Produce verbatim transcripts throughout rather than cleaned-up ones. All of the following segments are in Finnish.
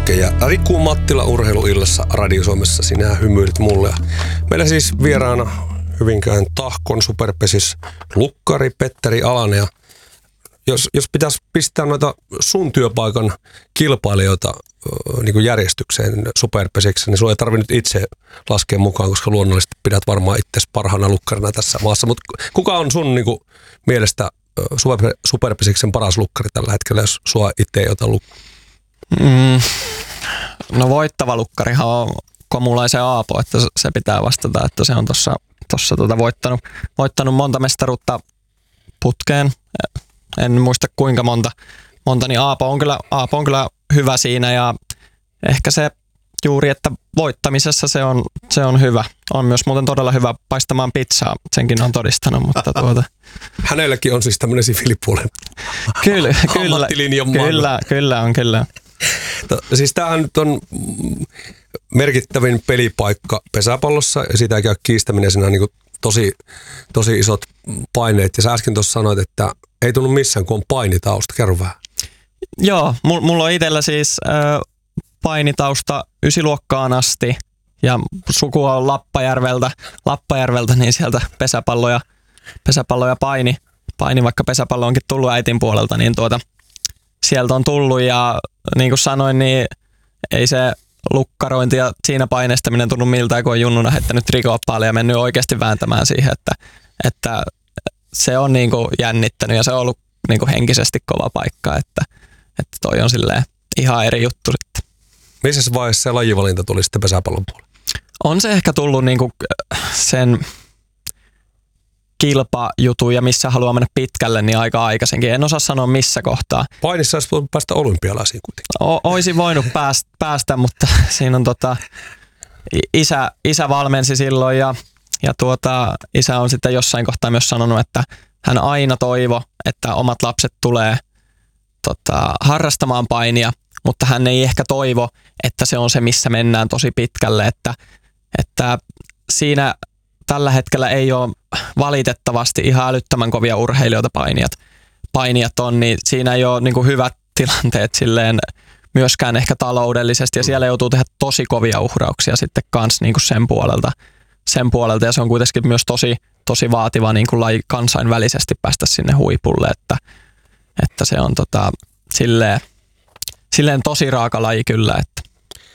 Koske ja Riku Mattila Urheiluillassa Radio Suomessa. Sinä hymyilit mulle. Meillä siis vieraana Hyvinkään Tahkon superpesis lukkari Petteri Alanen. Ja jos, jos pitäisi pistää noita sun työpaikan kilpailijoita niin kuin järjestykseen superpesiksi, niin sulla ei tarvitse itse laskea mukaan, koska luonnollisesti pidät varmaan itse parhaana lukkarina tässä maassa. Mutta kuka on sun niin kuin mielestä super, superpesiksen paras lukkari tällä hetkellä, jos sua itse ei ota lukkaa? Mm, no voittava lukkarihan on Komulaisen Aapo, että se pitää vastata, että se on tuossa tossa tuota voittanut, voittanut monta mestaruutta putkeen. En muista kuinka monta, monta niin Aapo on, kyllä, Aapo on kyllä hyvä siinä ja ehkä se juuri, että voittamisessa se on, se on hyvä. On myös muuten todella hyvä paistamaan pizzaa, senkin on todistanut, mutta tuota... Hänelläkin on siis tämmöinen siviilipuolen kyllä, kyllä, ammattilinjan kyllä, kyllä on, kyllä. To, siis tämähän nyt on merkittävin pelipaikka pesäpallossa ja sitä ei käy kiistäminen, siinä on niin kuin tosi, tosi isot paineet. Ja sä äsken tuossa sanoit, että ei tunnu missään, kun on painitausta. Kerro vähän. Joo, mulla on itsellä siis äh, painitausta ysiluokkaan asti ja sukua on Lappajärveltä, Lappajärveltä niin sieltä pesäpallo ja, pesäpallo ja paini, paini, vaikka pesäpallo onkin tullut äitin puolelta, niin tuota, sieltä on tullut ja niin kuin sanoin, niin ei se lukkarointi ja siinä paineistaminen tunnu miltään, kun on junnuna heittänyt trikooppaille ja mennyt oikeasti vääntämään siihen, että, että se on niin kuin jännittänyt ja se on ollut niin kuin henkisesti kova paikka, että, että toi on silleen ihan eri juttu sitten. Missä vaiheessa se lajivalinta tuli sitten pesäpallon puolelle? On se ehkä tullut niin kuin sen kilpajutun ja missä haluaa mennä pitkälle, niin aika aikaisenkin. En osaa sanoa missä kohtaa. Painissa olisi voinut päästä olympialaisiin kuitenkin. O- oisin voinut päästä, päästä, mutta siinä on tota, isä, isä valmensi silloin ja, ja tuota, isä on sitten jossain kohtaa myös sanonut, että hän aina toivo, että omat lapset tulee tota, harrastamaan painia, mutta hän ei ehkä toivo, että se on se, missä mennään tosi pitkälle, että, että siinä tällä hetkellä ei ole valitettavasti ihan älyttömän kovia urheilijoita painijat, painijat on, niin siinä ei ole niin kuin hyvät tilanteet silleen myöskään ehkä taloudellisesti ja siellä joutuu tehdä tosi kovia uhrauksia sitten kans niin kuin sen puolelta, sen puolelta ja se on kuitenkin myös tosi, tosi vaativa niin kuin laji kansainvälisesti päästä sinne huipulle, että, että se on tota, silleen, silleen tosi raaka laji kyllä, että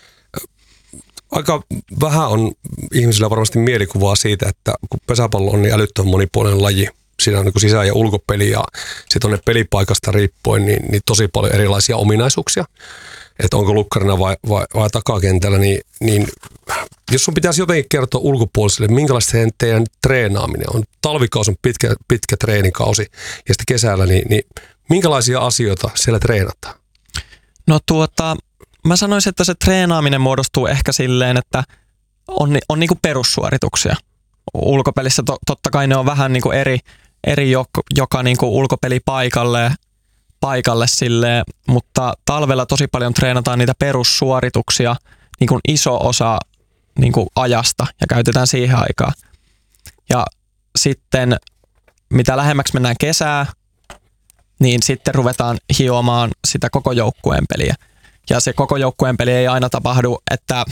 aika vähän on ihmisillä varmasti mielikuvaa siitä, että kun pesäpallo on niin älyttömän monipuolinen laji, siinä on niin kuin sisä- ja ulkopeli ja sitten on ne pelipaikasta riippuen niin, niin tosi paljon erilaisia ominaisuuksia. Että onko lukkarina vai, vai, vai takakentällä, niin, niin jos sun pitäisi jotenkin kertoa ulkopuolisille, minkälaista teidän treenaaminen on. Talvikausi on pitkä, pitkä treenikausi ja sitten kesällä, niin, niin minkälaisia asioita siellä treenataan? No tuota... Mä sanoisin, että se treenaaminen muodostuu ehkä silleen, että on, on niinku perussuorituksia. Ulkopelissä to, totta kai ne on vähän niinku eri, eri joka, joka niinku ulkopeli paikalle, paikalle silleen, mutta talvella tosi paljon treenataan niitä perussuorituksia niinku iso osa niinku ajasta ja käytetään siihen aikaa. Ja sitten mitä lähemmäksi mennään kesää, niin sitten ruvetaan hiomaan sitä koko joukkueen peliä. Ja se koko joukkueen peli ei aina tapahdu, että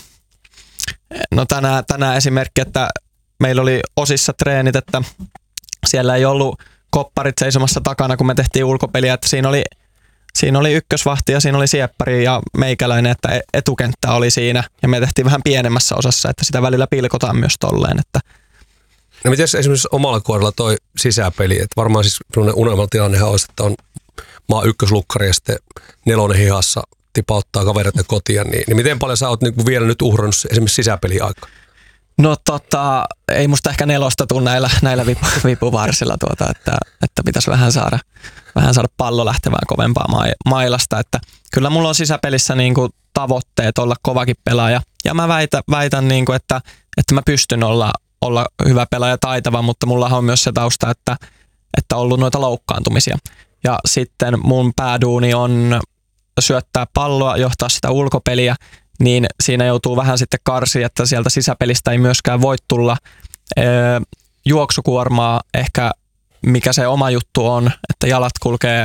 no tänään, tänään esimerkki, että meillä oli osissa treenit, että siellä ei ollut kopparit seisomassa takana, kun me tehtiin ulkopeliä, että siinä oli, siinä oli ykkösvahti ja siinä oli sieppari ja meikäläinen, että etukenttä oli siinä ja me tehtiin vähän pienemmässä osassa, että sitä välillä pilkotaan myös tolleen. Että no miten esimerkiksi omalla kohdalla toi sisäpeli, että varmaan siis unelmatilannehan olisi, että on maa ykköslukkari ja sitten nelonen hihassa tipauttaa kavereita kotia, niin, niin miten paljon sä oot niin vielä nyt uhrannut esimerkiksi sisäpeliaikaa? No tota, ei musta ehkä nelosta tule näillä, näillä vipu, vipuvarsilla, tuota, että, että pitäisi vähän saada, vähän saada pallo lähtevään kovempaa mailasta. Että kyllä mulla on sisäpelissä niin kuin tavoitteet olla kovakin pelaaja ja mä väitän, väitän niin kuin, että, että mä pystyn olla, olla hyvä pelaaja taitava, mutta mulla on myös se tausta, että, että on ollut noita loukkaantumisia. Ja sitten mun pääduuni on syöttää palloa, johtaa sitä ulkopeliä, niin siinä joutuu vähän sitten karsi, että sieltä sisäpelistä ei myöskään voi tulla ee, juoksukuormaa ehkä, mikä se oma juttu on, että jalat kulkee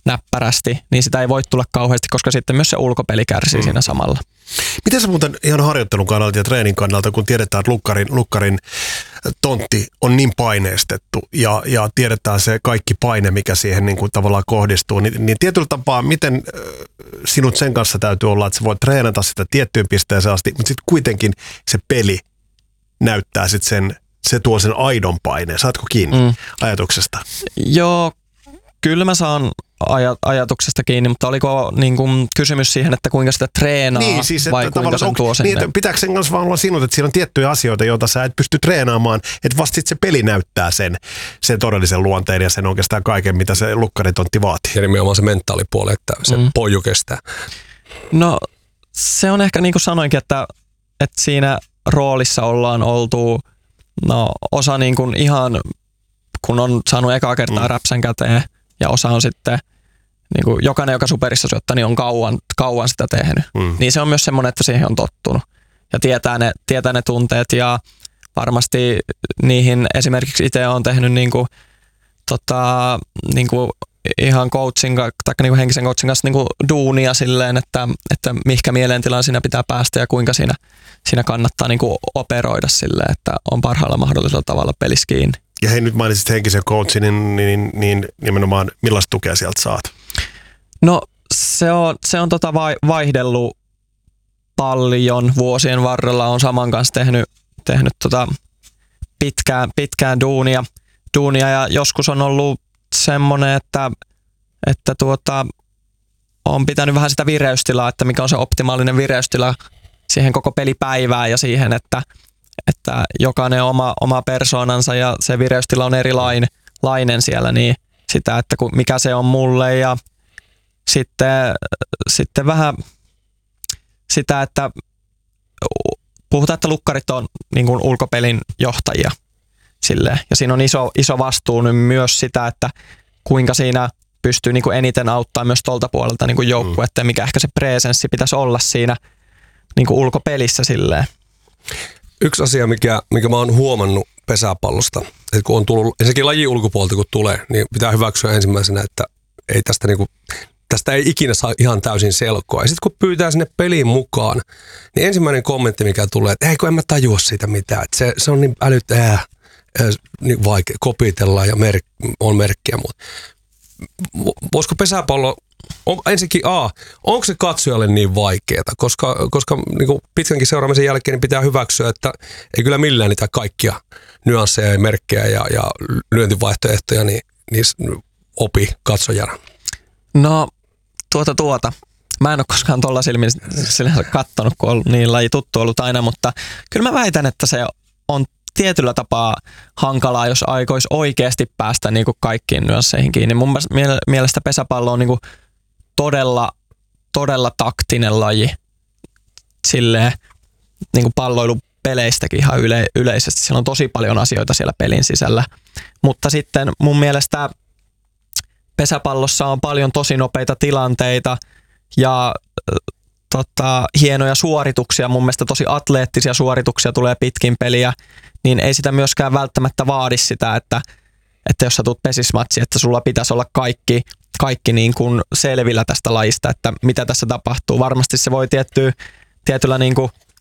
näppärästi, niin sitä ei voi tulla kauheasti, koska sitten myös se ulkopeli kärsii mm. siinä samalla. Miten sä muuten ihan harjoittelun kannalta ja treenin kannalta, kun tiedetään, että lukkarin, lukkarin tontti on niin paineistettu ja, ja tiedetään se kaikki paine, mikä siihen niin kuin tavallaan kohdistuu, niin, niin tietyllä tapaa, miten äh, sinut sen kanssa täytyy olla, että sä voit treenata sitä tiettyyn pisteeseen asti, mutta sitten kuitenkin se peli näyttää sitten sen, se tuo sen aidon paineen. Saatko kiinni mm. ajatuksesta? Joo, kyllä mä saan aj- ajatuksesta kiinni, mutta oliko niin kuin kysymys siihen, että kuinka sitä treenaa niin, siis, vai kuinka sen tuo sinne? Niin, pitääkö sen kanssa vaan olla sinut, että siinä on tiettyjä asioita, joita sä et pysty treenaamaan, että vasta sitten se peli näyttää sen, sen todellisen luonteen ja sen oikeastaan kaiken, mitä se lukkaritontti vaatii. Ja nimenomaan se mentaalipuoli, että se mm. poju kestää. No se on ehkä niin kuin sanoinkin, että, että siinä roolissa ollaan oltu no, osa niin kuin ihan, kun on saanut ekaa kertaa mm. räpsän käteen ja osa on sitten niin kuin jokainen, joka superissa syöttää, niin on kauan, kauan sitä tehnyt. Mm. Niin se on myös semmoinen, että siihen on tottunut ja tietää ne, tietää ne tunteet ja varmasti niihin esimerkiksi itse olen tehnyt niin kuin, tota, niin kuin ihan coachin tai niin kuin henkisen coachin kanssa niin kuin duunia silleen, että, että mihinkä mielentilaan siinä pitää päästä ja kuinka siinä, siinä kannattaa niin kuin operoida silleen, että on parhaalla mahdollisella tavalla pelissä kiinni. Ja hei, nyt mainitsit henkisen coachin, niin, niin, niin nimenomaan millaista tukea sieltä saat? No se on, se on tota vai, vaihdellut paljon vuosien varrella. On saman kanssa tehnyt, tehnyt tota pitkään, pitkään duunia, duunia ja joskus on ollut semmoinen, että, että tuota, on pitänyt vähän sitä vireystilaa, että mikä on se optimaalinen vireystila siihen koko pelipäivään ja siihen, että, että jokainen oma, oma persoonansa ja se vireystila on erilainen siellä, niin sitä, että mikä se on mulle ja sitten, sitten vähän sitä, että puhutaan, että lukkarit on niin kuin ulkopelin johtajia silleen. Ja siinä on iso, iso vastuu nyt myös sitä, että kuinka siinä pystyy niin kuin eniten auttaa myös tuolta puolelta niin kuin joukkuetta ja mikä ehkä se presenssi pitäisi olla siinä niin kuin ulkopelissä silleen. Yksi asia, mikä, mikä mä oon huomannut pesäpallosta, että kun on tullut, ensinnäkin lajin ulkopuolelta kun tulee, niin pitää hyväksyä ensimmäisenä, että ei tästä niinku, tästä ei ikinä saa ihan täysin selkoa. Ja sitten kun pyytää sinne peliin mukaan, niin ensimmäinen kommentti, mikä tulee, että ei kun en mä tajua siitä mitään, että se, se on niin älyttä, äh, niin vaikea, kopitellaan ja merk, on merkkiä, mutta voisiko pesäpallo, on, ensinnäkin A, onko se katsojalle niin vaikeaa, koska, koska niin kuin pitkänkin seuraamisen jälkeen niin pitää hyväksyä, että ei kyllä millään niitä kaikkia nyansseja ja merkkejä ja, ja lyöntivaihtoehtoja niin, niin opi katsojana. No tuota tuota. Mä en ole koskaan tuolla silmin kattonut, kun on ollut niin laji tuttu ollut aina, mutta kyllä mä väitän, että se on tietyllä tapaa hankalaa, jos aikoisi oikeasti päästä niin kuin kaikkiin nyansseihin kiinni. Mun mielestä pesäpallo on niin kuin todella, todella taktinen laji. Silleen niin kuin palloilupeleistäkin ihan yle, yleisesti. Siellä on tosi paljon asioita siellä pelin sisällä. Mutta sitten mun mielestä pesäpallossa on paljon tosi nopeita tilanteita ja tota, hienoja suorituksia. Mun mielestä tosi atleettisia suorituksia tulee pitkin peliä. Niin ei sitä myöskään välttämättä vaadi sitä, että, että jos sä tulet pesismatsiin, että sulla pitäisi olla kaikki, kaikki niin kuin selvillä tästä lajista, että mitä tässä tapahtuu. Varmasti se voi tiettyä, tietyllä niin kuin